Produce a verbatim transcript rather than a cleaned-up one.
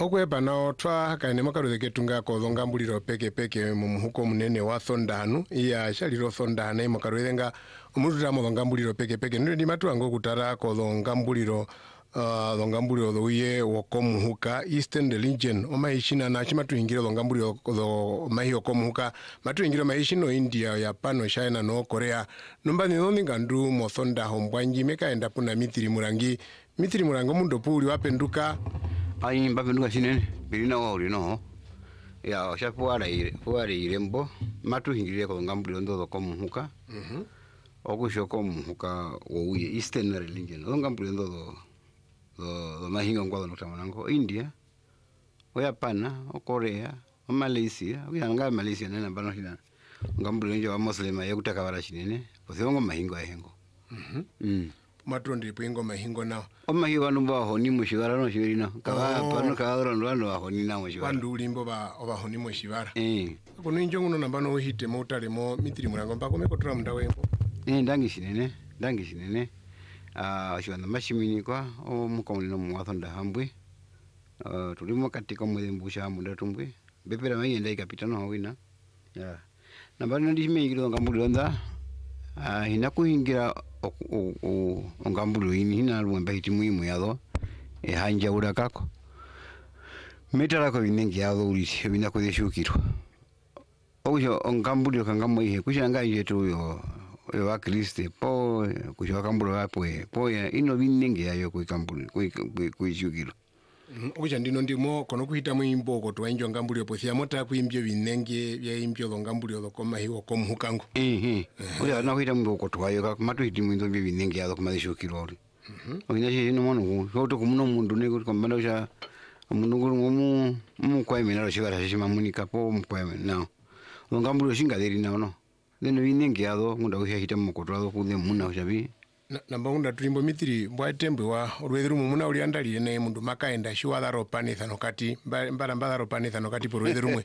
okwepa nao twa kaine makaruze ketunga kodhonga mbuliro peke peke mumuhuko munene wa Thondanu iya shaliro Thondane makaruze nga umuntu tamo dhonga mbuliro peke peke ndio ndi matuango kutara kodhonga mbuliro uh, dhonga mbuliro dhoye wokomuhuka Eastern Region omaishina na chimatu ingiro dhonga mbuliro dho mahi wokomuhuka matu ingiro maishino India Japan China no Korea numba ni nondi ngandu mo Thonda hombwanji meka enda puna mitiri murangi mitiri murango mundo puli wapenduka ai mbapenduka sinene bilina wa ulino ya oshapuara ile puara ile mbo matu hingire ko ngambuliro ndo ko muhuka mhm okusho ko muhuka wo Eastern Region ngambuliro ndo do do mahinga ngwalo notamanango India o Japan o Korea o Malaysia uyanga Malaysia nena bano hina ngambuliro nje wa Muslim yakutaka bara shinene posongo mahingo ahengo mhm mm matundi pingo mahingo nao omahigo numba honi mushibara no shibirina kaba Oh. pano kadro ndo honi na mushibara bandu ulimbo ba oba honi mushibara eh kuno injongo no nambano uhite motale mo mitiri murango mpako mekotura munda wembo eh ndangi shinene ndangi shinene ah shibanda mashimini kwa o mukomuni no mwathonda hambwe ah tulimo katika mwembusha munda tumbwe bepera mai ndai kapitano hawina ya nambano ndi mengiro ngambuliro nda ah hinakuhingira ongambulu ini hina lumba hiti muhimu yado e hanja urakako metara ko binengi yado ulisi bina ko deshukirwa ojo ongambulu kangamwe ihe kushanga yetu yo yo wa Kristo po kusho kambulu wapo po ino binengi yayo ku kambulu ku ishukirwa okucha ndino ndimo kono kuhita mwimbo ko twainjo ngambulio pothia mota kuimbyo binenge bya imbyo lo ngambulio lo koma hiwo komuhukango eh eh oya na kuhita mwimbo ko twayo ka matu hiti mwimbo binenge yado kuma deshukirwa ori mhm okina shi no manu ko to kumuno mundu ne ko kombanda cha mundu ngumu mu kwa imena shikara shima munika po mu kwa imena no ngambulio shinga deri na no neno binenge yado ngunda kuhita mu ko twado kude muna shabi namba unda tulimbo mitiri mbwa tembwe wa olwedhiru mumuna uliandaliye ne mundu makaenda shiwa dharo panitha nokati mbala mbala dharo panitha nokati por wedhiru mwe